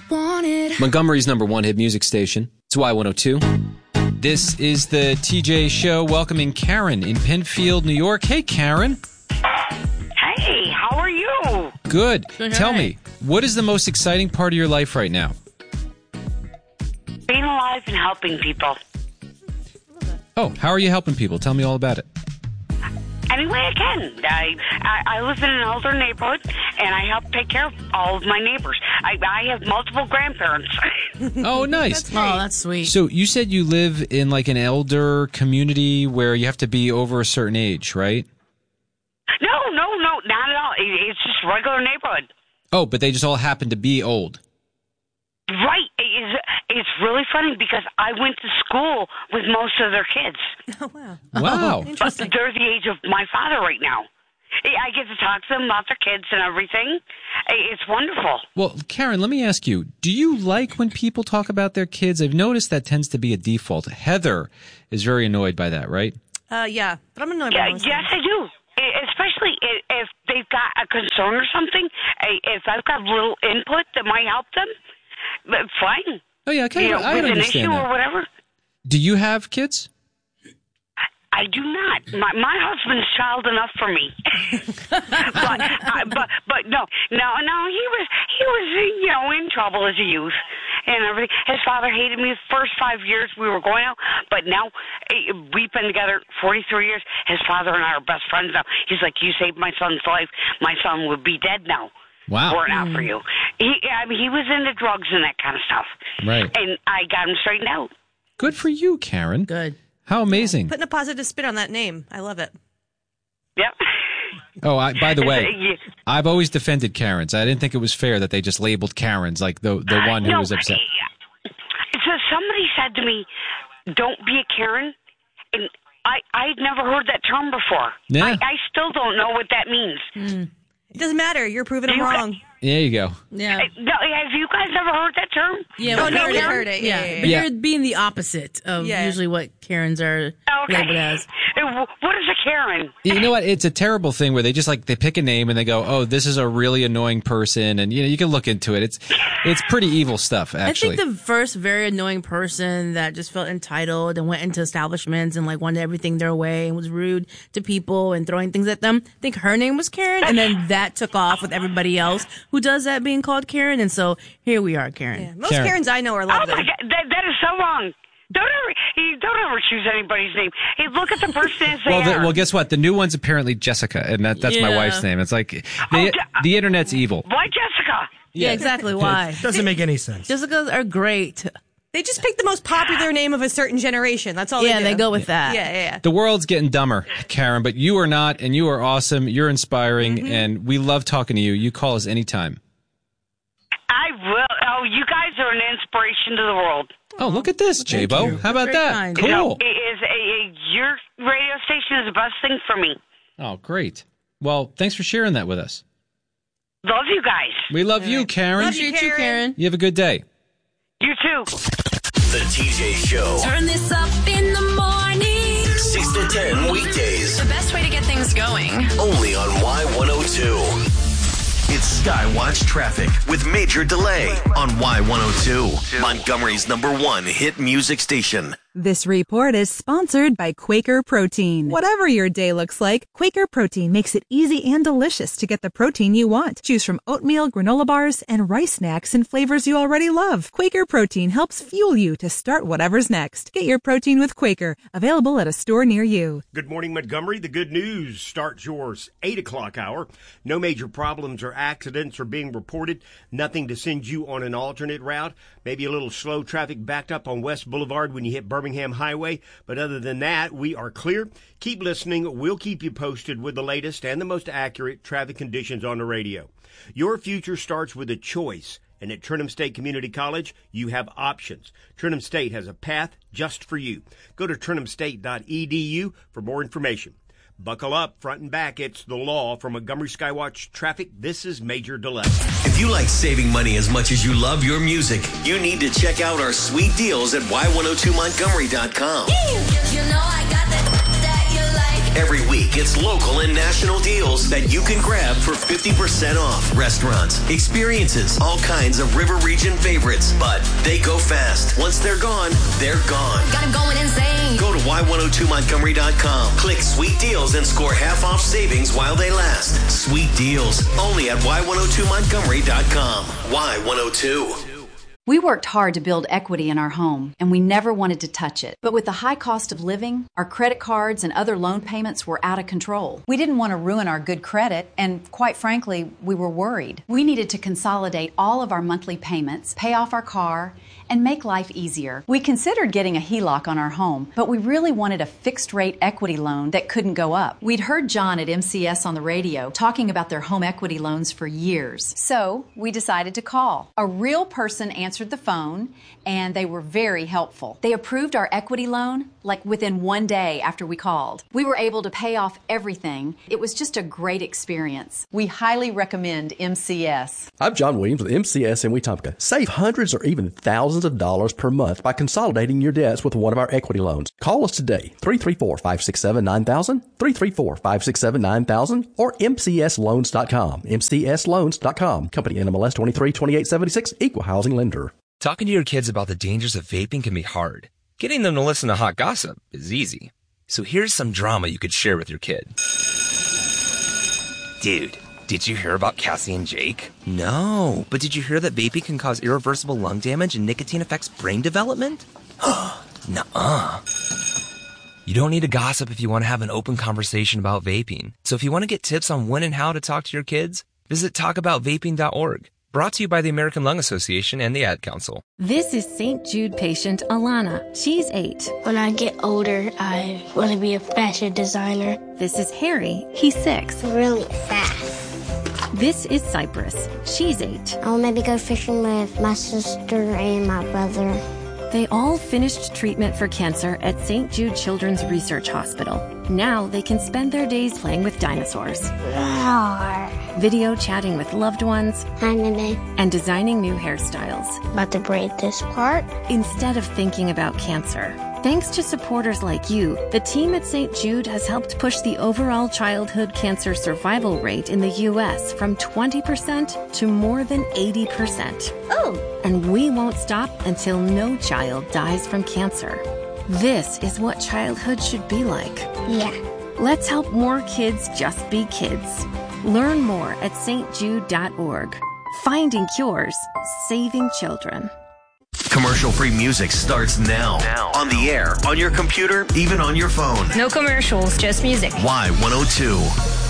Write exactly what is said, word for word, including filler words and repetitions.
wanted. Montgomery's number one hit music station. It's Y one oh two. This is the T J Show, welcoming Karen in Penfield, New York. Hey, Karen. Hey, how are you? Good. Good, Tell hi. me, what is the most exciting part of your life right now? Being alive and helping people. Oh, how are you helping people? Tell me all about it. Any way I can. I, I I live in an older neighborhood, and I help take care of all of my neighbors. I, I have multiple grandparents. Oh, nice. Oh, that's sweet. So you said you live in like an elder community where you have to be over a certain age, right? no, no, no, not at all. It, it's just a regular neighborhood. Oh, but they just all happen to be old. Right. It's, it's really funny because I went to school with most of their kids. Oh, wow. Wow. But Interesting. they're the age of my father right now. I get to talk to them about their kids and everything. It's wonderful. Well, Karen, let me ask you, do you like when people talk about their kids? I've noticed that tends to be a default. Heather is very annoyed by that, right? Uh, yeah, but I'm annoyed Yeah, by most yes, I do. I- Especially i- if they've got a concern or something. I- If I've got a little input that might help them, but fine. Oh, yeah, okay, You know, I with an understand issue that. or whatever. Do you have kids? I do not. My my husband's child enough for me. but, I, but but no no no he was he was you know in trouble as a youth and everything. His father hated me the first five years we were going out, but now eh, we've been together forty-three years. His father and I are best friends now. He's like, you saved my son's life. My son would be dead now. Wow. Were it not for you. He I mean he was into drugs and that kind of stuff. Right. And I got him straightened out. Good for you, Karen. Good. How amazing. Putting a positive spin on that name. I love it. Yep. Oh, I, by the way, Yeah. I've always defended Karens. I didn't think it was fair that they just labeled Karens like the the one who no, was upset. So somebody said to me, "Don't be a Karen," and I I'd never heard that term before. Yeah. I, I still don't know what that means. It doesn't matter. You're proving them You- wrong. There you go. Yeah. Uh, no, have you guys ever heard that term? Yeah, Oh, we no, heard we it. heard it. Yeah, Yeah, yeah, but yeah. you're being the opposite of Yeah. usually what Karens are Okay. labeled as. Uh, What is a Karen? You know what? It's a terrible thing where they just like they pick a name and they go, "Oh, this is a really annoying person," and you know you can look into it. It's it's pretty evil stuff, actually. I think the first very annoying person that just felt entitled and went into establishments and like wanted everything their way and was rude to people and throwing things at them. I think her name was Karen, and then that took off with everybody else who does that being called Karen, and so here we are, Karen. Yeah. Most Karen. Karens I know are Oh lovely. my God, that that is so wrong. Don't ever you don't ever choose anybody's name. Hey, look at the person as they well, the, are. well, guess what? The new one's apparently Jessica, and that, that's my Yeah. wife's name. It's like the Oh, the internet's evil. Why Jessica? Yeah, exactly. Why? Doesn't make any sense. Jessicas are great. They just pick the most popular name of a certain generation. That's all Yeah, they do. they go with that. Yeah, yeah, yeah. The world's getting dumber, Karen, but you are not, and you are awesome. You're inspiring, Mm-hmm. and we love talking to you. You call us anytime. I will. Oh, you guys are an inspiration to the world. Oh, look at this, J-Bo. How about Very that? kind. You know, Cool. it is a, a your radio station is the best thing for me. Oh, great. Well, thanks for sharing that with us. Love you guys. We love you, Karen. Love you, Appreciate you, Karen. You have a good day. You too. The T J Show. Turn this up in the morning. six to ten weekdays. The best way to get things going. Only on Y one oh two. It's Skywatch Traffic with Major Delay on Y one oh two. Montgomery's number one hit music station. This report is sponsored by Quaker Protein. Whatever your day looks like, Quaker Protein makes it easy and delicious to get the protein you want. Choose from oatmeal, granola bars, and rice snacks in flavors you already love. Quaker Protein helps fuel you to start whatever's next. Get your protein with Quaker, available at a store near you. Good morning, Montgomery. The good news starts your eight o'clock hour. No major problems or accidents are being reported. Nothing to send you on an alternate route. Maybe a little slow traffic backed up on West Boulevard when you hit Birmingham Highway. But other than that, we are clear. Keep listening. We'll keep you posted with the latest and the most accurate traffic conditions on the radio. Your future starts with a choice. And at Trinum State Community College, you have options. Trinum State has a path just for you. Go to trinum state dot e d u for more information. Buckle up, front and back. It's the law. From Montgomery Skywatch Traffic, this is Major Delay. If you like saving money as much as you love your music, you need to check out our sweet deals at y one oh two montgomery dot com. You know I got that that you like. Every week, it's local and national deals that you can grab for fifty percent off. Restaurants, experiences, all kinds of River Region favorites. But they go fast. Once they're gone, they're gone. Got him going insane. Go to Y one oh two Montgomery dot com. Click Sweet Deals and score half off savings while they last. Sweet Deals, only at Y one oh two Montgomery dot com. Y one oh two. We worked hard to build equity in our home, and we never wanted to touch it. But with the high cost of living, our credit cards and other loan payments were out of control. We didn't want to ruin our good credit, and quite frankly, we were worried. We needed to consolidate all of our monthly payments, pay off our car, and make life easier. We considered getting a H E L O C on our home, but we really wanted a fixed-rate equity loan that couldn't go up. We'd heard John at M C S on the radio talking about their home equity loans for years. So we decided to call. A real person answered the phone, and they were very helpful. They approved our equity loan like within one day after we called. We were able to pay off everything. It was just a great experience. We highly recommend M C S. I'm John Williams with M C S in Wetumpka. Save hundreds or even thousands of dollars per month by consolidating your debts with one of our equity loans. Call us today, three three four, five six seven, nine thousand, three three four, five six seven, nine thousand, or M C S loans dot com. M C S loans dot com. Company N M L S twenty-three twenty-eight seventy-six, Equal Housing Lender. Talking to your kids about the dangers of vaping can be hard. Getting them to listen to hot gossip is easy. So here's some drama you could share with your kid. Dude, did you hear about Cassie and Jake? No, but did you hear that vaping can cause irreversible lung damage and nicotine affects brain development? Nuh-uh. You don't need to gossip if you want to have an open conversation about vaping. So if you want to get tips on when and how to talk to your kids, visit talk about vaping dot org. Brought to you by the American Lung Association and the Ad Council. This is Saint Jude patient Alana. She's eight. When I get older, I want to be a fashion designer. This is Harry. He's six. Really fast. This is Cypress. She's eight. I'll maybe go fishing with my sister and my brother. They all finished treatment for cancer at Saint Jude Children's Research Hospital. Now they can spend their days playing with dinosaurs, video chatting with loved ones, and designing new hairstyles. About to braid this part? Instead of thinking about cancer. Thanks to supporters like you, the team at Saint Jude has helped push the overall childhood cancer survival rate in the U S from twenty percent to more than eighty percent. Oh! And we won't stop until no child dies from cancer. This is what childhood should be like. Yeah. Let's help more kids just be kids. Learn more at saint jude dot org. Finding cures, saving children. Commercial-free music starts now. now. On the air, on your computer, even on your phone. No commercials, just music. Y one oh two.